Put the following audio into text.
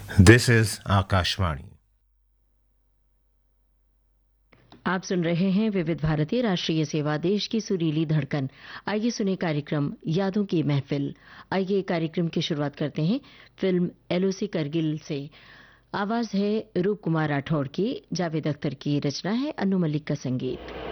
This is Akashvani. आप सुन रहे हैं विविध भारती राष्ट्रीय सेवा देश की सुरीली धड़कन। आइए सुने कार्यक्रम यादों की महफिल। आइए कार्यक्रम की शुरुआत करते हैं फिल्म एलओसी करगिल से। आवाज है रूप कुमार राठौड़ की, जावेद अख्तर की रचना है अनु मलिक का संगीत।